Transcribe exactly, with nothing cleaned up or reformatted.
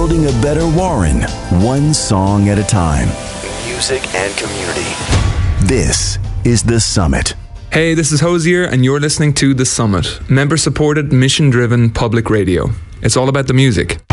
building a better Warren, one song at a time. Music and community. This is The Summit. Hey, this is Hosier, and you're listening to The Summit, member-supported, mission-driven public radio. It's all about the music.